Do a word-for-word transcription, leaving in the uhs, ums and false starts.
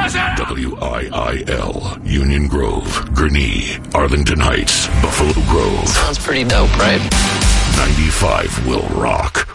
W I I L, Union Grove, Gurnee, Arlington Heights, Buffalo Grove. Sounds pretty dope, right? ninety-five will rock.